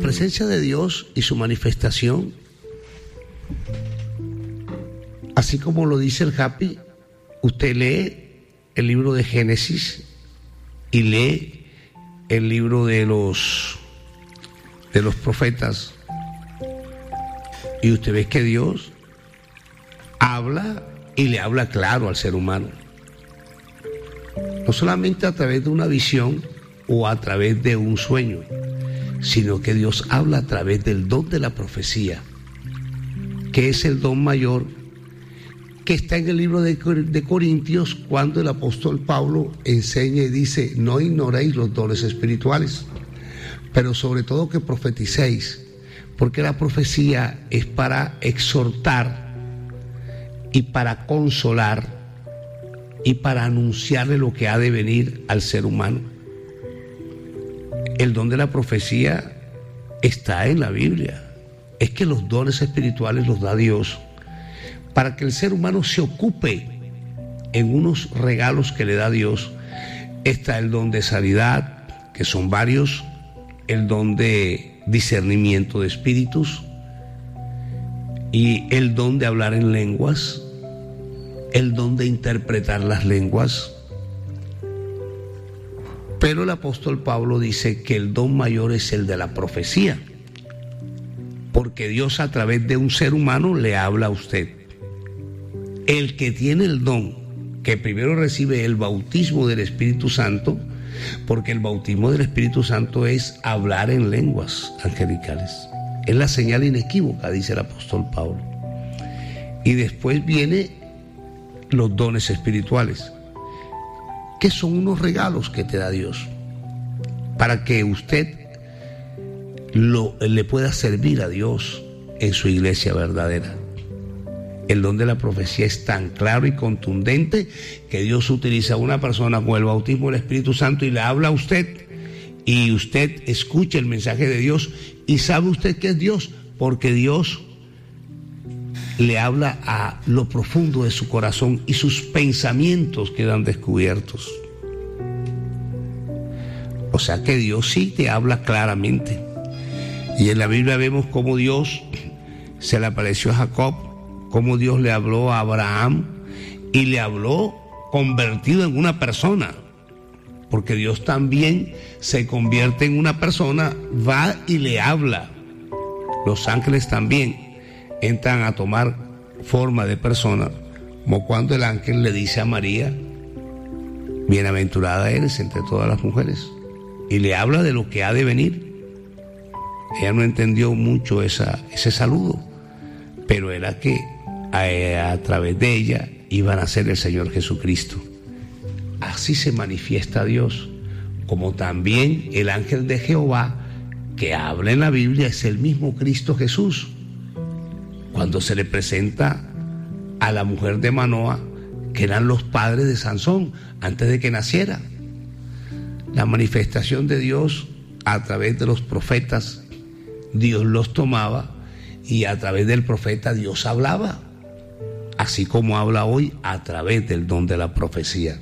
presencia de Dios y su manifestación, así como lo dice el Happy, usted lee el libro de Génesis y lee el libro de los profetas, y usted ve que Dios habla y le habla claro al ser humano, no solamente a través de una visión o a través de un sueño, sino que Dios habla a través del don de la profecía, que es el don mayor, que está en el libro de Corintios, cuando el apóstol Pablo enseña y dice: no ignoréis los dones espirituales, pero sobre todo que profeticéis, porque la profecía es para exhortar y para consolar y para anunciarle lo que ha de venir al ser humano. El don de la profecía está en la Biblia. Es que los dones espirituales los da Dios para que el ser humano se ocupe en unos regalos que le da Dios. Está el don de sanidad, que son varios, el don de discernimiento de espíritus y el don de hablar en lenguas, el don de interpretar las lenguas. Pero el apóstol Pablo dice que el don mayor es el de la profecía, porque Dios a través de un ser humano le habla a usted. El que tiene el don, que primero recibe el bautismo del Espíritu Santo, porque el bautismo del Espíritu Santo es hablar en lenguas angelicales. Es la señal inequívoca, dice el apóstol Pablo. Y después viene los dones espirituales, que son unos regalos que te da Dios para que usted le pueda servir a Dios en su iglesia verdadera. El don de la profecía es tan claro y contundente que Dios utiliza a una persona con el bautismo del Espíritu Santo y le habla a usted, y usted escucha el mensaje de Dios y sabe usted que es Dios, porque Dios le habla a lo profundo de su corazón y sus pensamientos quedan descubiertos. O sea que Dios sí te habla claramente. Y en la Biblia vemos cómo Dios se le apareció a Jacob, cómo Dios le habló a Abraham y le habló convertido en una persona, porque Dios también se convierte en una persona, va y le habla. Los ángeles también entran a tomar forma de persona, como cuando el ángel le dice a María: bienaventurada eres entre todas las mujeres, y le habla de lo que ha de venir. Ella no entendió mucho ese saludo, pero era que a través de ella iba a nacer el Señor Jesucristo. Así se manifiesta Dios, como también el ángel de Jehová que habla en la Biblia es el mismo Cristo Jesús. Cuando se le presenta a la mujer de Manoa, que eran los padres de Sansón antes de que naciera. La manifestación de Dios a través de los profetas, Dios los tomaba y a través del profeta Dios hablaba, así como habla hoy a través del don de la profecía.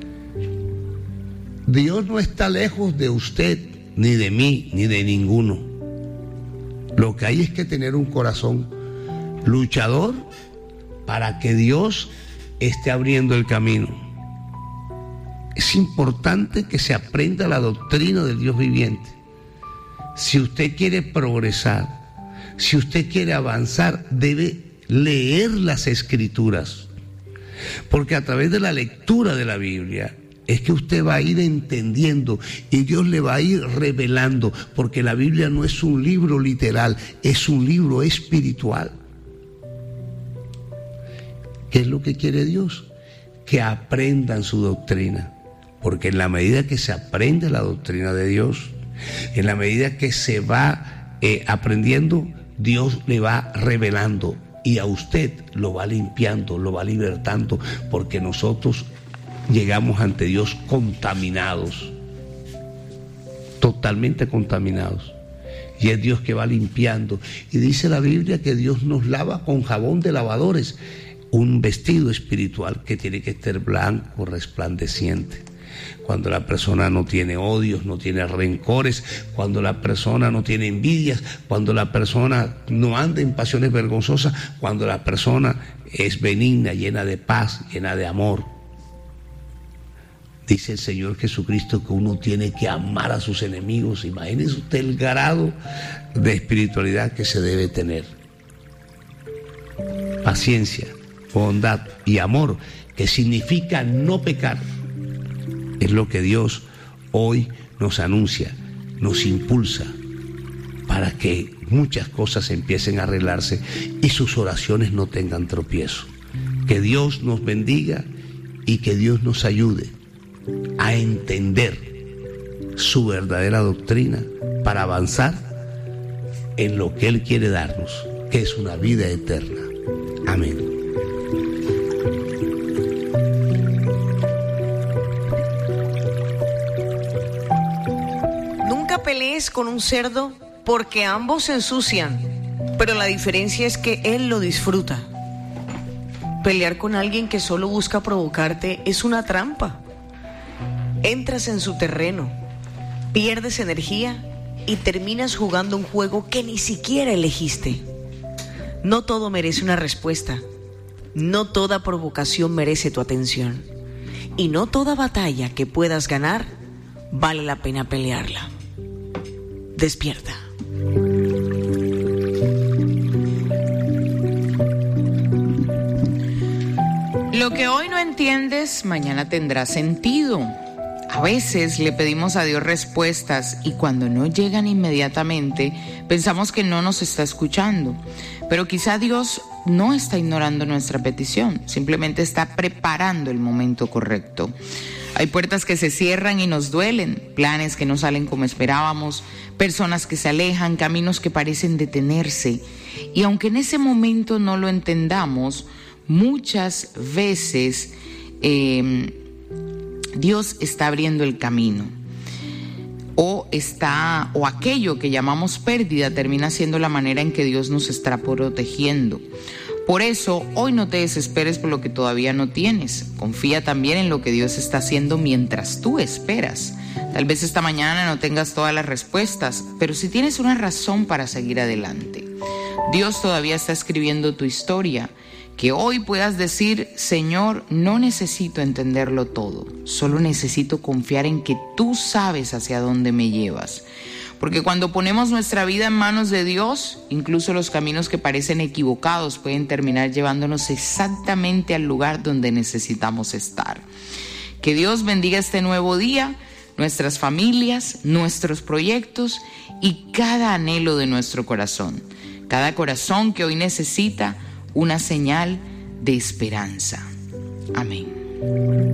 Dios no está lejos de usted, ni de mí, ni de ninguno. Lo que hay es que tener un corazón luchador para que Dios esté abriendo el camino. Es importante que se aprenda la doctrina del Dios viviente. Si usted quiere progresar, si usted quiere avanzar, debe leer las Escrituras, porque a través de la lectura de la Biblia es que usted va a ir entendiendo y Dios le va a ir revelando, porque la Biblia no es un libro literal, es un libro espiritual. ¿Qué es lo que quiere Dios? Que aprendan su doctrina, porque en la medida que se aprende la doctrina de Dios, en la medida que se va aprendiendo, Dios le va revelando y a usted lo va limpiando, lo va libertando, porque nosotros llegamos ante Dios contaminados, totalmente contaminados, y es Dios que va limpiando. Y dice la Biblia que Dios nos lava con jabón de lavadores, un vestido espiritual que tiene que estar blanco, resplandeciente. cuando la persona no tiene odios, no tiene rencores, cuando la persona no tiene envidias, cuando la persona no anda en pasiones vergonzosas, cuando la persona es benigna, llena de paz, llena de amor. Dice el Señor Jesucristo que uno tiene que amar a sus enemigos. Imagínese usted el grado de espiritualidad que se debe tener. Paciencia, bondad y amor, que significa no pecar, es lo que Dios hoy nos anuncia, nos impulsa para que muchas cosas empiecen a arreglarse y sus oraciones no tengan tropiezo. Que Dios nos bendiga y que Dios nos ayude a entender su verdadera doctrina para avanzar en lo que Él quiere darnos, que es una vida eterna. Amén. Nunca pelees con un cerdo porque ambos se ensucian, pero la diferencia es que él lo disfruta. Pelear con alguien que solo busca provocarte es una trampa. Entras en su terreno, pierdes energía y terminas jugando un juego que ni siquiera elegiste. No todo merece una respuesta, no toda provocación merece tu atención, y no toda batalla que puedas ganar vale la pena pelearla. Despierta. Lo que hoy no entiendes, mañana tendrá sentido. A veces le pedimos a Dios respuestas y cuando no llegan inmediatamente, pensamos que no nos está escuchando. Pero quizá Dios no está ignorando nuestra petición, simplemente está preparando el momento correcto. Hay puertas que se cierran y nos duelen, planes que no salen como esperábamos, personas que se alejan, caminos que parecen detenerse. Y aunque en ese momento no lo entendamos, muchas veces Dios está abriendo el camino. O aquello que llamamos pérdida termina siendo la manera en que Dios nos está protegiendo. Por eso, hoy no te desesperes por lo que todavía no tienes. Confía también en lo que Dios está haciendo mientras tú esperas. Tal vez esta mañana no tengas todas las respuestas, pero si tienes una razón para seguir adelante. Dios todavía está escribiendo tu historia. Que hoy puedas decir, Señor, no necesito entenderlo todo, solo necesito confiar en que tú sabes hacia dónde me llevas. Porque cuando ponemos nuestra vida en manos de Dios, incluso los caminos que parecen equivocados pueden terminar llevándonos exactamente al lugar donde necesitamos estar. Que Dios bendiga este nuevo día, nuestras familias, nuestros proyectos y cada anhelo de nuestro corazón. Cada corazón que hoy necesita una señal de esperanza. Amén.